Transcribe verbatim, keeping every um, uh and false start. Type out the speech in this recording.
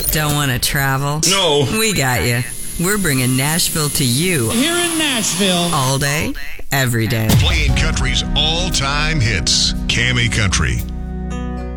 Don't want to travel? No. We got you. We're bringing Nashville to you. Here in Nashville. All day, every day. Playing country's all-time hits. Cammy Country.